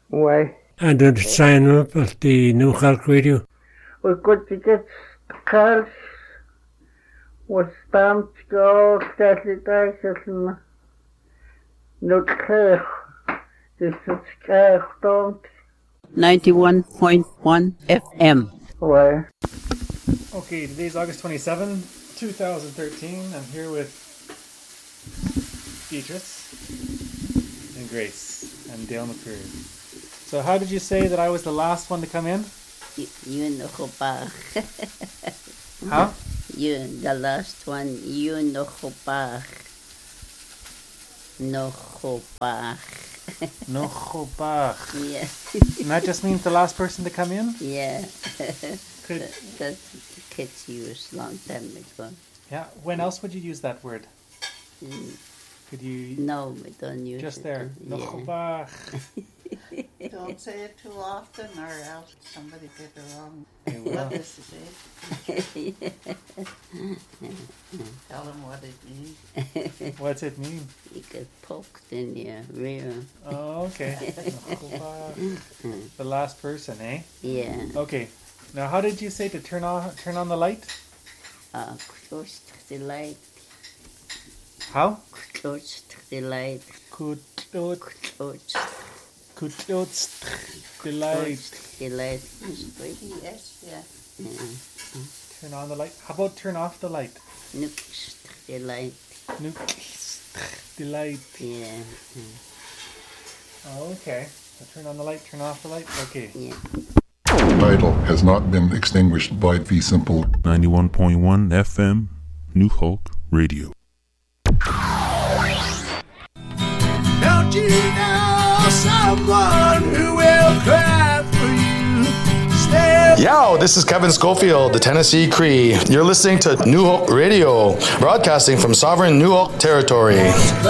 Why? And did sign up at the New Cork Radio? We got to get cards. Was stamped go steadily and no care. This is care don't. 91.1 FM. Why? Okay, today's August 27, 2013. I'm here with Beatrice and Grace and Dale McCreary. So how did you say that I was the last one to come in? You know who back. How? You, the last one, you know who back. No who back. No chobach. Yeah. And that just means the last person to come in? Yeah. Could, That's the kids used long time ago. yeah, when else would you use that word? Mm. Could you... No, we don't use Just it. there. No Yeah. chobach. Don't say it too often or else somebody get it wrong. You will. What is it? Tell them what it means. What's it mean? You get poked in your rear. Oh, okay. No chobach. The last person, eh? Yeah. Okay. Now, how did you say to turn on the light? Close the light. How? Close the light. Kutot Close the light. the light. Yes, yeah. Turn on the light. How about turn off the light? Nukes the light. The light. Yeah. Oh, okay. So turn on the light, turn off the light. Okay. Yeah. Title has not been extinguished by the simple 91.1 FM, New Hulk Radio. Don't you know someone who will cry for you? Stay. Yo, this is Kevin Schofield, the Tennessee Cree. You're listening to New Hope Radio, broadcasting from sovereign New Hope territory.